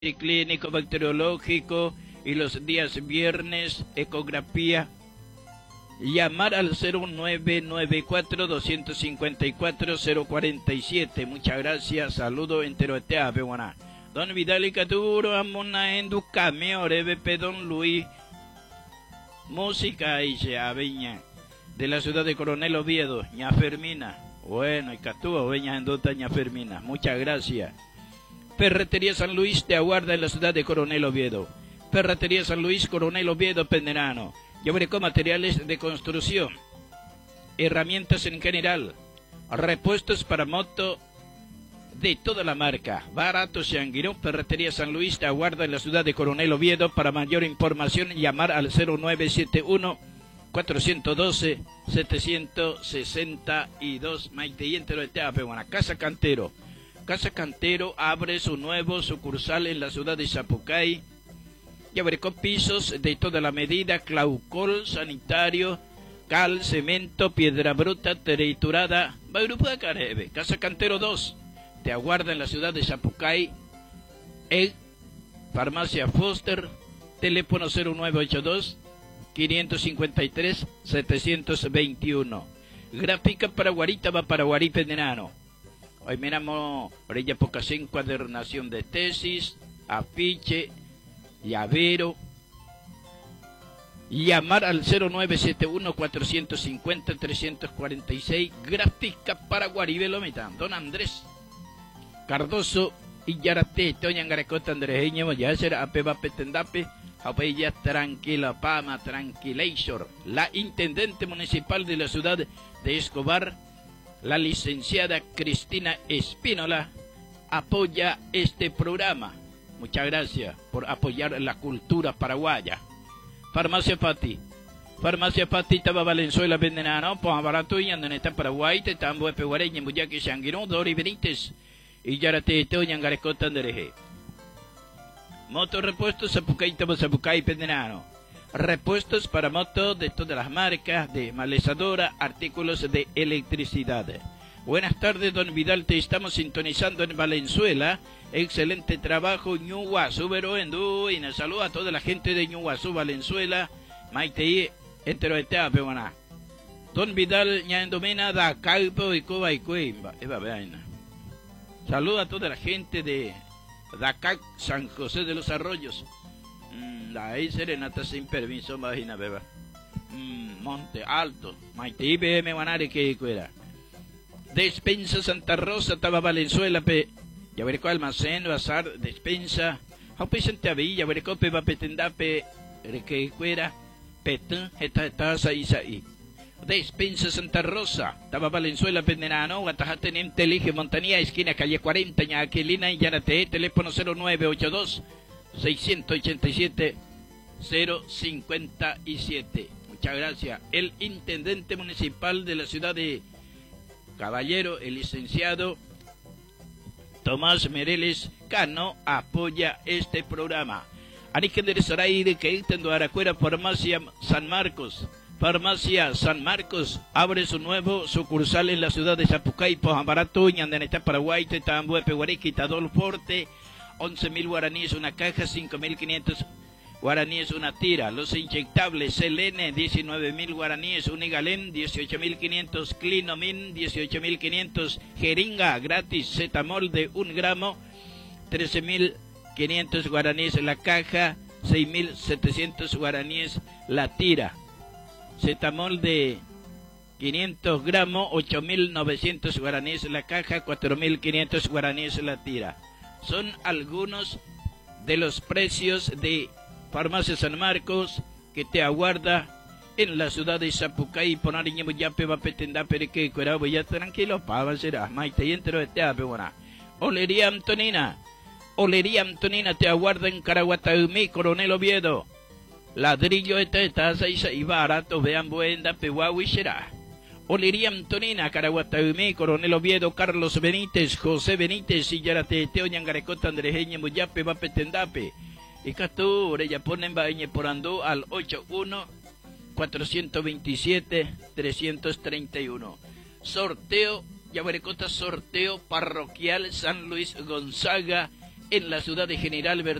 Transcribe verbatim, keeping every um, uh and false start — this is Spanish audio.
clínico bacteriológico y los días viernes ecografía. Llamar al cero nueve nueve cuatro, dos cinco cuatro, cero cuatro siete. Muchas gracias, saludo entero este ave buena. Don Vidal y Caturo, amona endu cameo, rebe Don Luis. Música y se aveña de la ciudad de Coronel Oviedo, ña Fermina. Bueno, y Catúo, veña endota ña Fermina. Muchas gracias. Ferretería San Luis te aguarda en la ciudad de Coronel Oviedo. Ferretería San Luis, Coronel Oviedo, Penderano. Llevaré materiales de construcción, herramientas en general, repuestos para moto de toda la marca. Barato Sanguirón, Ferretería San Luis te aguarda en la ciudad de Coronel Oviedo. Para mayor información, llamar al cero nueve siete uno, cuatro uno dos, siete seis dos. Maite y entero de Teapehuana. Casa Cantero. Casa Cantero abre su nuevo sucursal en la ciudad de Zapucay. Yabarecó pisos de toda la medida, claucol, sanitario, cal, cemento, piedra bruta, triturada, Bairupa Carebe. Casa Cantero dos, te aguarda en la ciudad de Zapucay. E Farmacia Foster, teléfono cero nueve ocho dos, cinco cinco tres, siete dos uno. Gráfica para Guarita, va para Guaripe de Nano. Hoy miramos orilla pocas encuadernación de tesis, afiche, llavero. Llamar al cero nueve siete uno, cuatro cinco cero, tres cuatro seis. Gráfica para Guaribe Lomitán. Don Andrés Cardoso y Yarate, Toña Garecota Andrejeño, ya será apeba petendape, apeya tranquila pama, tranquilation. La intendente municipal de la ciudad de Escobar, la licenciada Cristina Espínola, apoya este programa. Muchas gracias por apoyar la cultura paraguaya. Farmacia Fati. Farmacia Fati estaba Valenzuela Vendenano, pues barato y andan en Paraguay, te tambo de Peguareña, Muyaki Sanguirón, Dori Benítez y Yarate Toña Garecota Andereje. Moto repuestos Zapucay, Tabo Zapucay Pendenano. Repuestos para motos de todas las marcas, de malezadora, artículos de electricidad. Buenas tardes, don Vidal, te estamos sintonizando en Valenzuela. Excelente trabajo, Ñuguazú, Veroendú, y nos saluda a toda la gente de Ñuguazú, Valenzuela. Maite, entero de Teapehuana. Don Vidal, ñandomena, da calpo y coba y cuimba. Eva vaina. Saluda a toda la gente de Dacac, San José de los Arroyos. La hay serenata sin permiso, imagina, beba. Mm, Monte Alto, Maite I B M Guanare que fuera. Despensa Santa Rosa, estaba Valenzuela, pe. Ya veré cuál almacén, bazar, despensa. Haupe Santa Villa, veré cope va petendape, que fuera. Petén, esta taza y saí. Despensa Santa Rosa, estaba Valenzuela, Penderano, Guatajate, Telige, Montanía, esquina, calle cuarenta, Ñaquilina y Yarate, teléfono cero nueve ocho dos, seis ocho siete, cero cinco siete. Muchas gracias. El intendente municipal de la ciudad de Caballero, el licenciado Tomás Mereles Cano, apoya este programa. Aniken de Saraire, que intendo Aracuera, Farmacia San Marcos. Farmacia San Marcos abre su nuevo sucursal en la ciudad de Zapucay, Pojambarato, Ñandaneta, Paraguay, Tetambo, Peguarequi, Tadol Forte. once mil guaraníes una caja, cinco mil quinientos guaraníes una tira. Los inyectables Selene, diecinueve mil guaraníes, Unigalén, dieciocho mil quinientos, Clinomin, dieciocho mil quinientos, jeringa gratis, Zetamol de un gramo, trece mil quinientos guaraníes la caja, seis mil setecientos guaraníes la tira. Zetamol de quinientos gramos, ocho mil novecientos guaraníes la caja, cuatro mil quinientos guaraníes la tira. Son algunos de los precios de Farmacia San Marcos que te aguarda en la ciudad de Zapucay. Ponariña Muyape va petenda pereque cuerabo ya tranquilo pava será Maite y entero de Teape buena. Olería Antonina. Olería Antonina te aguarda en Caraguataumí, Coronel Oviedo. Ladrillo esta taza y barato vean buenda pehuahui será. Olería Antonina, Caraguataumí, Coronel Oviedo, Carlos Benítez, José Benítez y Yarate, Teoñan Garecota, Andrejeña, Muyape, Vape Tendape. Y Catú, Orella ponen Bañe por Andú al ocho uno, cuatro dos siete, tres tres uno. Sorteo, Yabarecota, sorteo parroquial San Luis Gonzaga en la ciudad de General